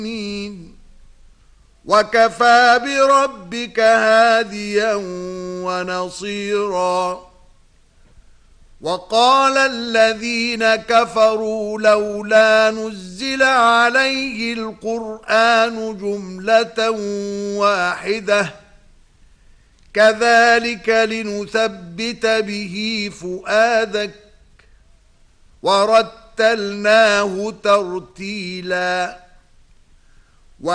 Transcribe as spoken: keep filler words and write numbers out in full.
وكفى بربك هاديا ونصيرا. وقال الذين كفروا لولا نزل عليه القرآن جملة واحدة كذلك لنثبت به فؤادك ورتلناه ترتيلا.